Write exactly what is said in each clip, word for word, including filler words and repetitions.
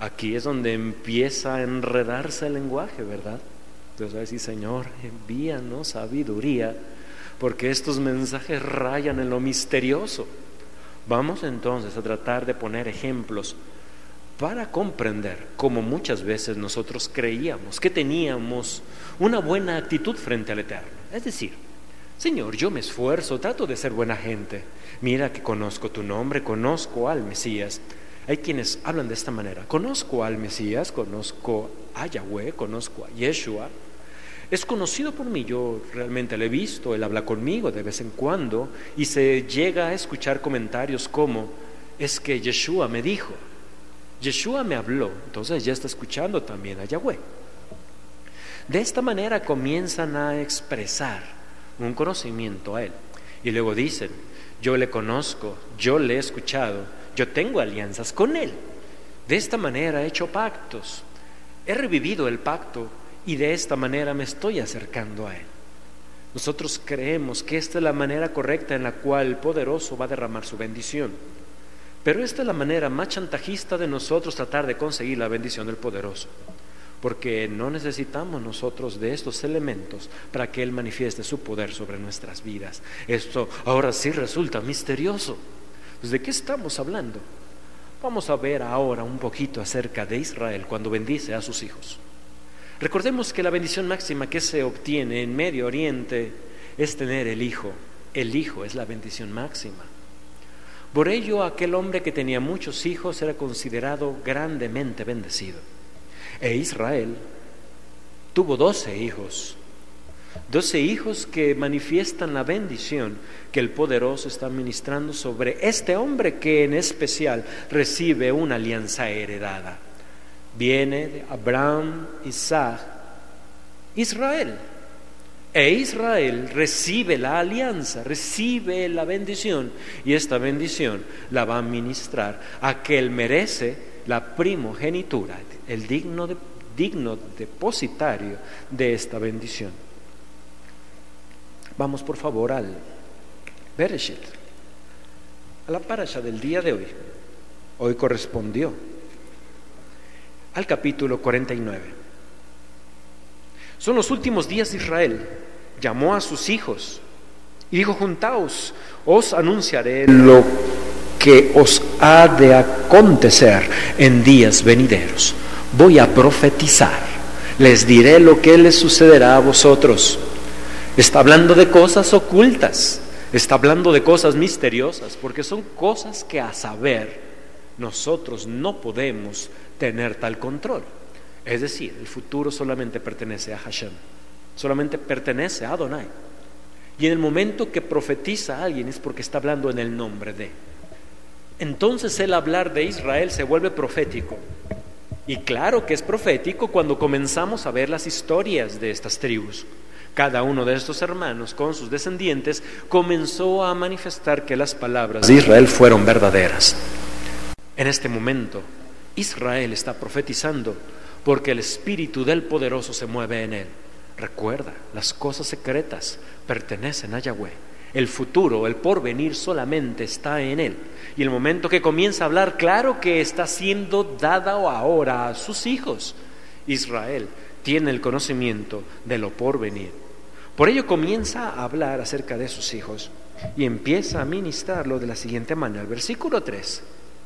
Aquí es donde empieza a enredarse el lenguaje, ¿verdad? Entonces va a decir: Señor, envíanos sabiduría, porque estos mensajes rayan en lo misterioso. Vamos entonces a tratar de poner ejemplos para comprender cómo muchas veces nosotros creíamos que teníamos una buena actitud frente al Eterno. Es decir: Señor, yo me esfuerzo, trato de ser buena gente. Mira que conozco tu nombre, conozco al Mesías. Hay quienes hablan de esta manera: conozco al Mesías, conozco a Yahweh, conozco a Yeshua. Es conocido por mí, yo realmente lo he visto, él habla conmigo de vez en cuando, y se llega a escuchar comentarios como: es que Yeshua me dijo, Yeshua me habló. Entonces ya está escuchando también a Yahweh. De esta manera comienzan a expresar un conocimiento a él, y luego dicen: yo le conozco, yo le he escuchado, yo tengo alianzas con él. De esta manera he hecho pactos, he revivido el pacto, y de esta manera me estoy acercando a él. Nosotros creemos que esta es la manera correcta en la cual el poderoso va a derramar su bendición, pero esta es la manera más chantajista de nosotros tratar de conseguir la bendición del poderoso, porque no necesitamos nosotros de estos elementos para que él manifieste su poder sobre nuestras vidas. Esto ahora sí resulta misterioso. Pues, ¿de qué estamos hablando? Vamos a ver ahora un poquito acerca de Israel cuando bendice a sus hijos. Recordemos que la bendición máxima que se obtiene en Medio Oriente es tener el hijo. El hijo es la bendición máxima. Por ello, aquel hombre que tenía muchos hijos era considerado grandemente bendecido. E Israel tuvo doce hijos. Doce hijos que manifiestan la bendición que el poderoso está ministrando sobre este hombre, que en especial recibe una alianza heredada. Viene de Abraham, Isaac, Israel. E Israel recibe la alianza, recibe la bendición, y esta bendición la va a ministrar a aquel merece la primogenitura, el digno, de, digno depositario de esta bendición. Vamos por favor al Bereshit, a la parasha del día de hoy. Hoy correspondió al capítulo cuarenta y nueve. Son los últimos días de Israel. Llamó a sus hijos y dijo: juntaos, os anunciaré lo que os ha de acontecer en días venideros. Voy a profetizar, les diré lo que les sucederá a vosotros. Está hablando de cosas ocultas, está hablando de cosas misteriosas, porque son cosas que a saber nosotros no podemos tener tal control. Es decir, el futuro solamente pertenece a Hashem, solamente pertenece a Adonai. Y en el momento que profetiza a alguien es porque está hablando en el nombre de. Entonces el hablar de Israel se vuelve profético. Y claro que es profético cuando comenzamos a ver las historias de estas tribus. Cada uno de estos hermanos con sus descendientes comenzó a manifestar que las palabras de Israel fueron verdaderas. En este momento Israel está profetizando porque el espíritu del poderoso se mueve en él. Recuerda, las cosas secretas pertenecen a Yahweh. El futuro, el porvenir solamente está en él. Y el momento que comienza a hablar, claro que está siendo dada ahora a sus hijos. Israel tiene el conocimiento de lo porvenir. Por ello comienza a hablar acerca de sus hijos y empieza a ministrarlo de la siguiente manera. El versículo tres: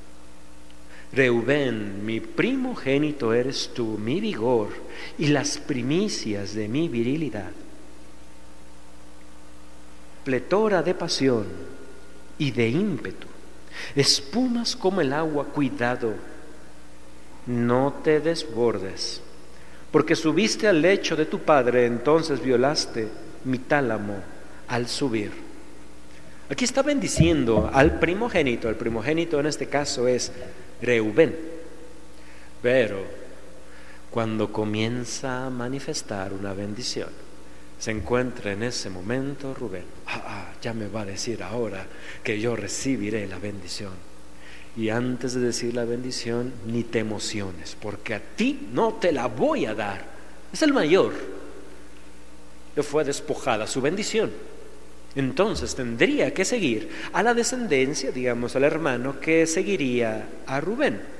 Reubén, mi primogénito eres tú, mi vigor y las primicias de mi virilidad. Pletora de pasión y de ímpetu, espumas como el agua, cuidado, no te desbordes, porque subiste al lecho de tu padre, entonces violaste mi tálamo al subir. Aquí está bendiciendo al primogénito. El primogénito en este caso es Reubén. Pero cuando comienza a manifestar una bendición, se encuentra en ese momento Rubén. Ah, ah, ya me va a decir ahora que yo recibiré la bendición. Y antes de decir la bendición, ni te emociones, porque a ti no te la voy a dar. Es el mayor. Le fue despojada su bendición. Entonces tendría que seguir a la descendencia, digamos al hermano que seguiría a Rubén.